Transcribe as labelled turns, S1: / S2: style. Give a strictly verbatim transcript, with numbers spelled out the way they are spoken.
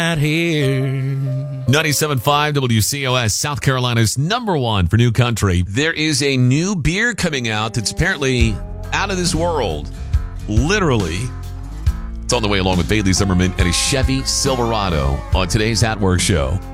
S1: right here.
S2: ninety-seven point five W C O S, South Carolina's number one for new country. There is a new beer coming out that's apparently out of this world. Literally. It's on the way along with Bailey Zimmerman and a Chevy Silverado on today's At Work Show.